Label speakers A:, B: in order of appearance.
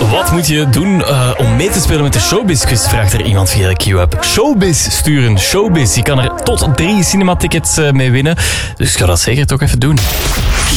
A: Wat moet je doen om mee te spelen met de Showbiz-quiz? Vraagt er iemand via de Q-app. Showbiz sturen. Showbiz. Je kan er tot 3 cinematickets mee winnen. Dus ga dat zeker toch even doen.